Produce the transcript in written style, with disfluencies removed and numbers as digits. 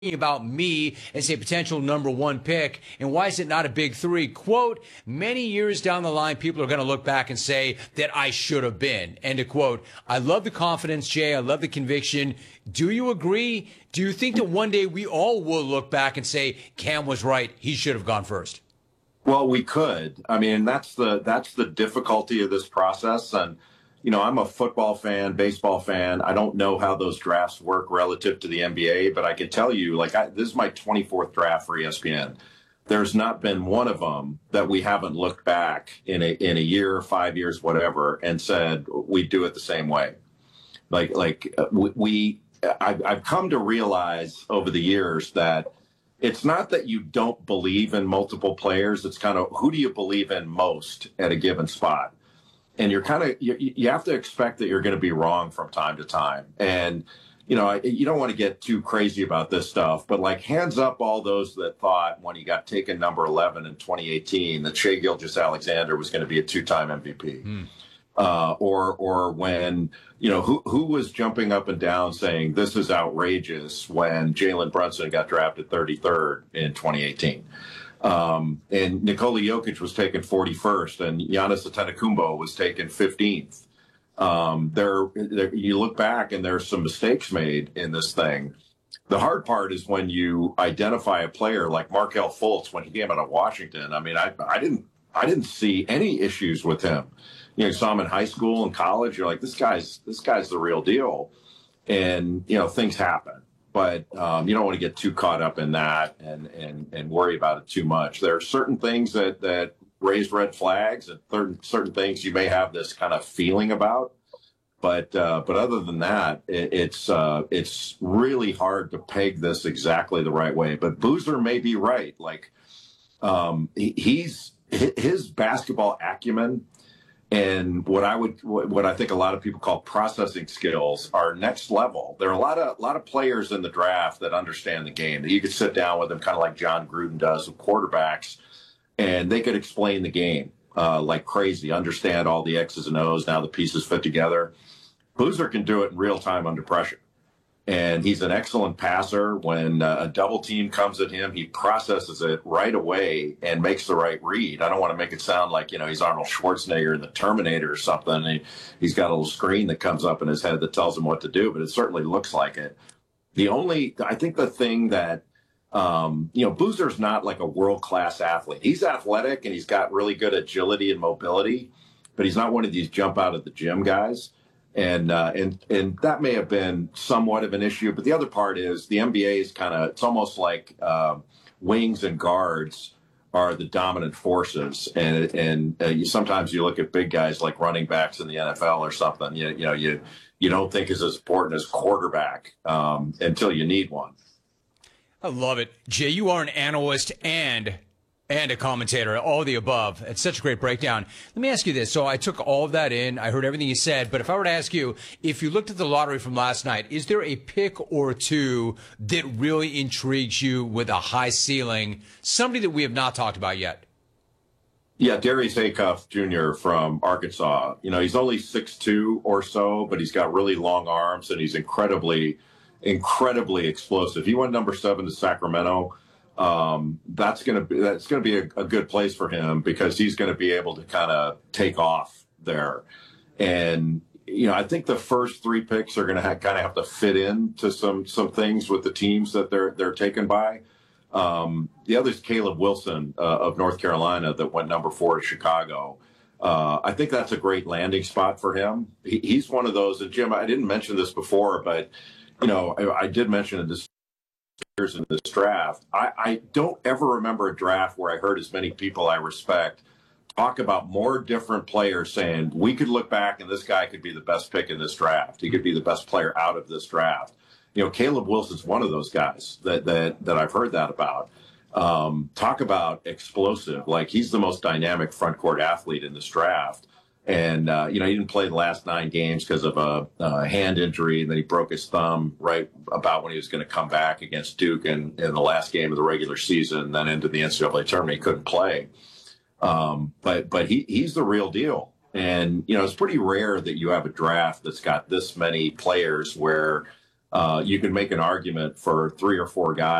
about me as a potential number one pick, and why is it not a big three? Quote, many years down the line, people are going to look back and say that I should have been. End of quote. I love the confidence, Jay. I love the conviction. Do you agree? Do you think that one day we all will look back and say Cam was right? He should have gone first. Well, we could. I mean, that's the difficulty of this process. And I'm a football fan, baseball fan. I don't know how those drafts work relative to the NBA, but I can tell you, this is my 24th draft for ESPN. There's not been one of them that we haven't looked back in a year, 5 years, whatever, and said we do it the same way. I've come to realize over the years that it's not that you don't believe in multiple players. It's kind of who do you believe in most at a given spot. And you have to expect that you're going to be wrong from time to time. And, you don't want to get too crazy about this stuff, but hands up all those that thought when he got taken number 11 in 2018 that Shai Gilgeous-Alexander was going to be a two-time MVP. Or when, who was jumping up and down saying this is outrageous when Jalen Brunson got drafted 33rd in 2018. And Nikola Jokic was taken 41st, and Giannis Antetokounmpo was taken 15th. You look back, and there's some mistakes made in this thing. The hard part is when you identify a player like Markelle Fultz when he came out of Washington. I mean, I didn't see any issues with him. You saw him in high school and college. You're like, this guy's the real deal, and things happen. But you don't want to get too caught up in that and worry about it too much. There are certain things that raise red flags, and certain things you may have this kind of feeling about. But other than that, it's really hard to peg this exactly the right way. But Boozer may be right. His basketball acumen and what I think a lot of people call processing skills are next level. There are a lot of players in the draft that understand the game, that you could sit down with them kind of like John Gruden does with quarterbacks, and they could explain the game like crazy, understand all the X's and O's, now the pieces fit together. Boozer can do it in real time under pressure. And he's an excellent passer. When a double team comes at him, he processes it right away and makes the right read. I don't want to make it sound like, he's Arnold Schwarzenegger in the Terminator or something. He's got a little screen that comes up in his head that tells him what to do, but it certainly looks like it. I think the thing that, Boozer's not like a world-class athlete. He's athletic and he's got really good agility and mobility, but he's not one of these jump out of the gym guys. And that may have been somewhat of an issue. But the other part is the NBA is it's almost like wings and guards are the dominant forces. And sometimes you look at big guys like running backs in the NFL or something, you don't think is as important as quarterback until you need one. I love it. Jay, you are an analyst and a commentator, all of the above. It's such a great breakdown. Let me ask you this. So I took all of that in. I heard everything you said. But if I were to ask you, if you looked at the lottery from last night, is there a pick or two that really intrigues you with a high ceiling, somebody that we have not talked about yet? Yeah, Darius Acuff Jr. from Arkansas. He's only 6'2" or so, but he's got really long arms, and he's incredibly explosive. He went number 7 to Sacramento. That's going to be a good place for him because he's going to be able to kind of take off there. And, I think the first 3 picks are going to kind of have to fit into some things with the teams that they're taken by. The other is Caleb Wilson of North Carolina that went number 4 to Chicago. I think that's a great landing spot for him. He's one of those, and Jim, I didn't mention this before, but, I did mention it this in this draft. I don't ever remember a draft where I heard as many people I respect talk about more different players saying we could look back and this guy could be the best pick in this draft. He could be the best player out of this draft. Caleb Wilson's one of those guys that I've heard that about. Talk about explosive. He's the most dynamic front court athlete in this draft. And, he didn't play the last 9 games because of a hand injury, and then he broke his thumb right about when he was going to come back against Duke in the last game of the regular season, and then into the NCAA tournament. He couldn't play. But he's the real deal. And, it's pretty rare that you have a draft that's got this many players where you can make an argument for 3 or 4 guys